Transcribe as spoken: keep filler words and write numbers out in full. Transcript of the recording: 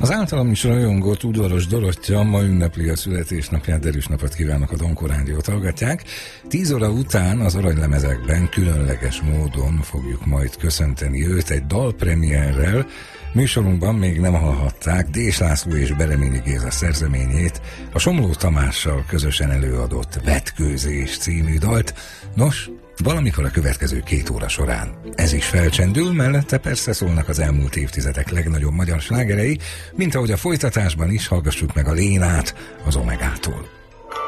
Az általam is rajongott udvaros Dorottya ma ünnepli a születésnapját, derűs napot kívánok, a Donkor Rádiót hallgatják. Tíz óra után az aranylemezekben különleges módon fogjuk majd köszönteni őt egy dalpremierrel. Műsorunkban még nem hallhatták Dés László és Bereményi Géza szerzeményét, a Somló Tamással közösen előadott Vetkőzés című dalt. Nos, valamikor a következő két óra során ez is felcsendül, mellette persze szólnak az elmúlt évtizedek legnagyobb magyar slágerei, mint ahogy a folytatásban is hallgassuk meg a Lénát az Omegától.